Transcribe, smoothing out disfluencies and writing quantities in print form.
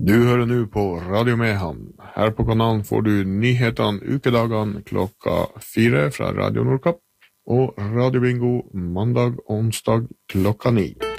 Du hører nå på Radio Mehamn. Her på kanalen får du nyhetene ukedagene 4 fra Radio Nordkapp, og Radio Bingo mandag og onsdag 9.